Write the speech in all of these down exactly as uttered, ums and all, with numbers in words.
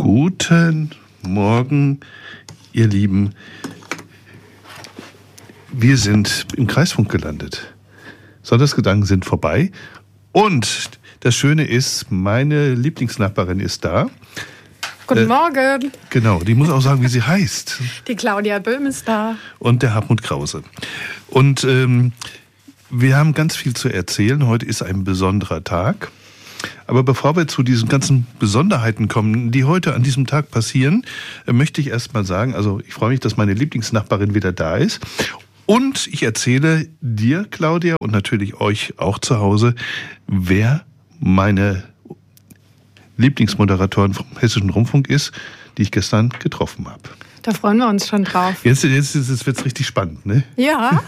Guten Morgen, ihr Lieben. Wir sind im Kreisfunk gelandet. Sonntagsgedanken sind vorbei. Und das Schöne ist, meine Lieblingsnachbarin ist da. Guten äh, Morgen. Genau, die muss auch sagen, wie sie heißt. Die Claudia Böhm ist da. Und der Hartmut Krause. Und ähm, wir haben ganz viel zu erzählen. Heute ist ein besonderer Tag. Aber bevor wir zu diesen ganzen Besonderheiten kommen, die heute an diesem Tag passieren, möchte ich erst mal sagen, also ich freue mich, dass meine Lieblingsnachbarin wieder da ist. Und ich erzähle dir, Claudia, und natürlich euch auch zu Hause, wer meine Lieblingsmoderatorin vom Hessischen Rundfunk ist, die ich gestern getroffen habe. Da freuen wir uns schon drauf. Jetzt, jetzt, jetzt wird es richtig spannend, ne? Ja.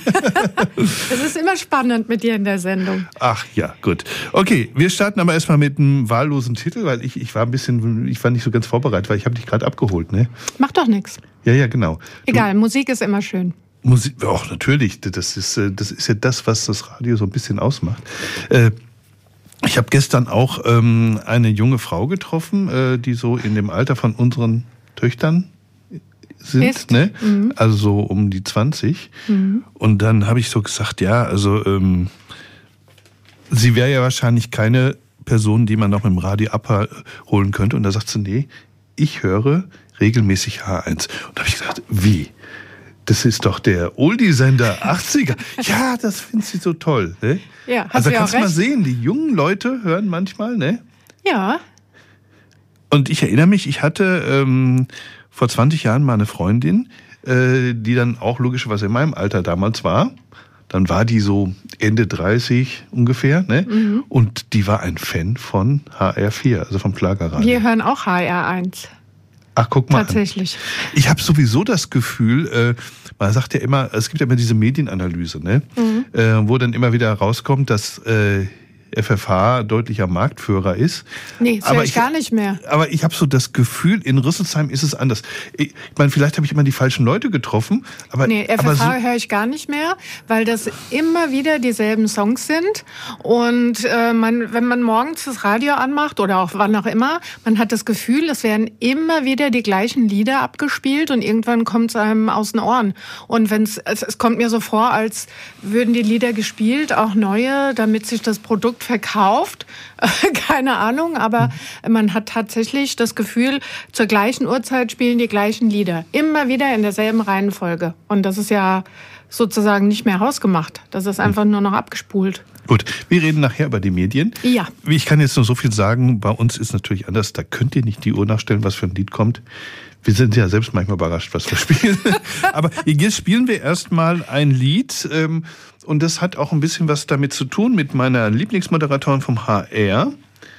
Es ist immer spannend mit dir in der Sendung. Ach ja, gut. Okay, wir starten aber erstmal mit einem wahllosen Titel, weil ich, ich war ein bisschen, ich war nicht so ganz vorbereitet, weil ich habe dich gerade abgeholt, ne? Macht doch nichts. Ja, ja, genau. Egal, du, Musik ist immer schön. Musik, auch natürlich. Das ist, das ist ja das, was das Radio so ein bisschen ausmacht. Äh, ich habe gestern auch ähm, eine junge Frau getroffen, äh, die so in dem Alter von unseren Töchtern sind, ist. ne? Mhm. Also so um die zwanzig. Mhm. Und dann habe ich so gesagt, ja, also ähm, sie wäre ja wahrscheinlich keine Person, die man noch mit dem Radio abholen könnte. Und da sagt sie, nee, ich höre regelmäßig H eins. Und da habe ich gedacht, wie? Das ist doch der Oldie-Sender achtziger. Ja, das findet sie so toll. Ne? Ja, hast also du ja kannst auch du mal recht. sehen, die jungen Leute hören manchmal, ne? Ja. Und ich erinnere mich, ich hatte ähm, vor zwanzig Jahren mal eine Freundin, äh, die dann auch logischerweise in meinem Alter damals war. Dann war die so Ende dreißig ungefähr, ne? Mhm. Und die war ein Fan von H R vier, also vom Schlagerradio. Wir hören auch H R eins. Ach, guck mal. Tatsächlich. An. Ich habe sowieso das Gefühl, äh, man sagt ja immer, es gibt ja immer diese Medienanalyse, ne? Mhm. Äh, wo dann immer wieder rauskommt, dass äh, F F H deutlicher Marktführer ist. Nee, das höre ich gar nicht mehr. Aber ich habe so das Gefühl, in Rüsselsheim ist es anders. Ich meine, vielleicht habe ich immer die falschen Leute getroffen. Aber, nee, F F H aber so höre ich gar nicht mehr, weil das immer wieder dieselben Songs sind. Und äh, man, wenn man morgens das Radio anmacht oder auch wann auch immer, man hat das Gefühl, es werden immer wieder die gleichen Lieder abgespielt und irgendwann kommt es einem aus den Ohren. Und wenn's, es, es kommt mir so vor, als würden die Lieder gespielt, auch neue, damit sich das Produkt verkauft. Keine Ahnung, aber man hat tatsächlich das Gefühl, zur gleichen Uhrzeit spielen die gleichen Lieder. Immer wieder in derselben Reihenfolge. Und das ist ja sozusagen nicht mehr hausgemacht. Das ist einfach nur noch abgespult. Gut, wir reden nachher über die Medien. Ja. Ich kann jetzt nur so viel sagen, bei uns ist natürlich anders. Da könnt ihr nicht die Uhr nachstellen, was für ein Lied kommt. Wir sind ja selbst manchmal überrascht, was wir spielen. Aber jetzt spielen wir erstmal ein Lied. Ähm, und das hat auch ein bisschen was damit zu tun mit meiner Lieblingsmoderatorin vom H R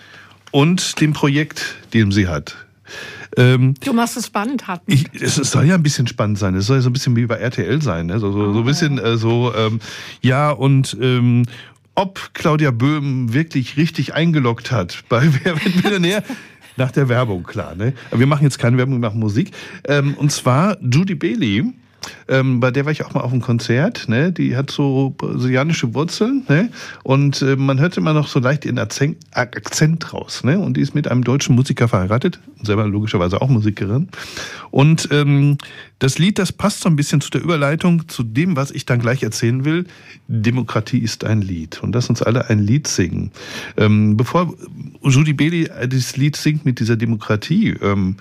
und dem Projekt, dem sie hat. Ähm, du machst es spannend, Hartmut. Ich, es soll ja ein bisschen spannend sein. Es soll ja so ein bisschen wie bei R T L sein. Ne? So, so, so ein bisschen äh, so, ähm, ja, und ähm, ob Claudia Böhm wirklich richtig eingeloggt hat bei Wer wird Millionär? Nach der Werbung, klar. Ne? Aber wir machen jetzt keine Werbung, wir machen Musik. Ähm, und zwar Judy Bailey. Ähm, bei der war ich auch mal auf einem Konzert, ne? Die hat so brasilianische Wurzeln, ne? Und äh, man hört immer noch so leicht ihren Akzent, Akzent raus, ne? Und die ist mit einem deutschen Musiker verheiratet, selber logischerweise auch Musikerin. Und ähm, das Lied, das passt so ein bisschen zu der Überleitung, zu dem, was ich dann gleich erzählen will. Demokratie ist ein Lied. Und lass uns alle ein Lied singen. Ähm, bevor Judy Bailey dieses Lied singt mit dieser Demokratie, ähm,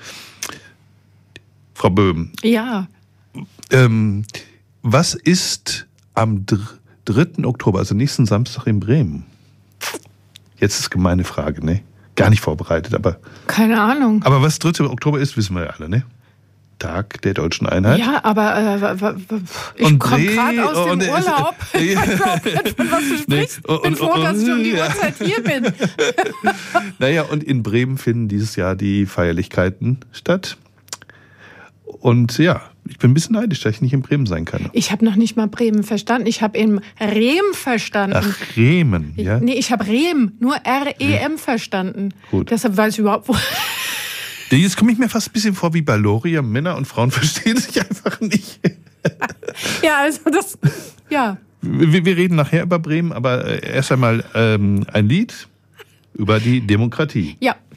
Frau Böhm. Ja. Ähm, was ist am dritten Oktober, also nächsten Samstag in Bremen? Jetzt ist gemeine Frage, ne? Gar nicht vorbereitet, aber... Keine Ahnung. Aber was dritter Oktober ist, wissen wir ja alle, ne? Tag der Deutschen Einheit. Ja, aber äh, ich komme gerade aus dem und, Urlaub. Ich weiß überhaupt nicht, von was du sprichst. Ich bin froh, dass ich um die Uhrzeit hier bin. Naja, und in Bremen finden dieses Jahr die Feierlichkeiten statt. Und ja, ich bin ein bisschen neidisch, dass ich nicht in Bremen sein kann. Ich habe noch nicht mal Bremen verstanden. Ich habe in Rehm verstanden. Ach, Rehmen, ja? Ich, nee, ich habe Rehm, nur R E M verstanden. Gut. Deshalb weiß ich überhaupt, wo... Jetzt komme ich mir fast ein bisschen vor wie bei Loria. Männer und Frauen verstehen sich einfach nicht. Ja, also das... Ja. Wir, wir reden nachher über Bremen, aber erst einmal ähm, ein Lied über die Demokratie. Ja.